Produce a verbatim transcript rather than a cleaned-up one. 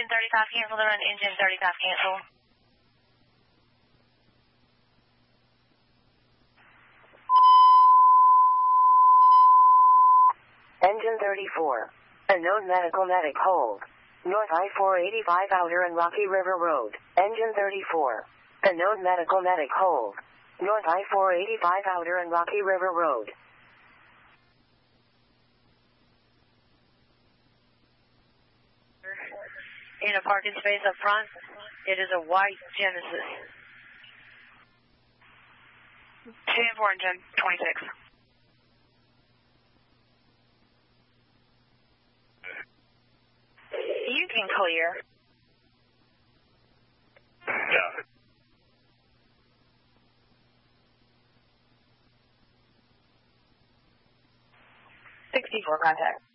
engine thirty-five cancel the run, engine thirty-five cancel. Engine thirty-four. Unknown medical medic hold. North I four eighty-five outer and Rocky River Road. Engine thirty-four. Unknown medical medic hold. North I four eighty-five outer and Rocky River Road. In a parking space up front, it is a white Genesis. ten four engine, twenty-six. You can clear. Yeah. sixty-four contact.